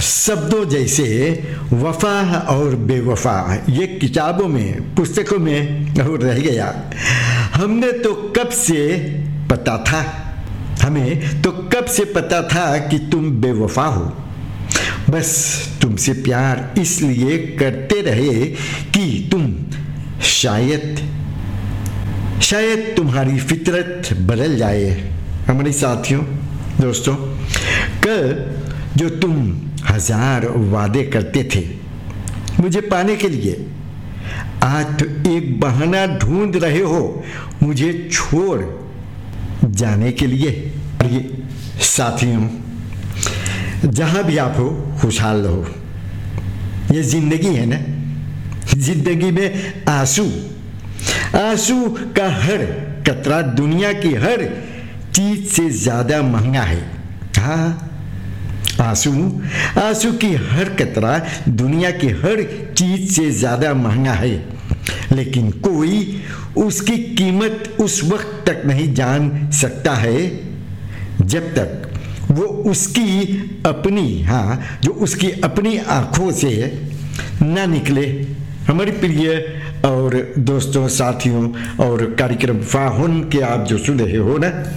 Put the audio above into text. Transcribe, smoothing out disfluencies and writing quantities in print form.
शब्दों जैसे वफा और बेवफा ये किताबों में, पुस्तकों में और रह गया। हमें तो कब से पता था कि तुम बेवफा हो। बस तुमसे प्यार इसलिए करते रहे कि तुम शायद तुम्हारी फितरत बदल जाए। हमारे साथियों, दोस्तों, कल जो तुम 1000 वादे करते थे मुझे पाने के लिए, आज तो एक बहाना ढूंढ रहे हो मुझे छोड़ जाने के लिए। ये साथियों, जहां भी आप हो खुशहाल रहो। ये जिंदगी है ना, जिंदगी में आंसू का हर कतरा दुनिया की हर चीज से ज्यादा महंगा है। हाँ, आंसू की हर कतरा दुनिया की हर चीज से ज्यादा महंगा है, लेकिन कोई उसकी कीमत उस वक्त तक नहीं जान सकता है जब तक वो उसकी अपनी आंखों से ना निकले। हमारे प्रिय और दोस्तों, साथियों और कार्यक्रम फाहुन के आप जो सुन रहे हो ना,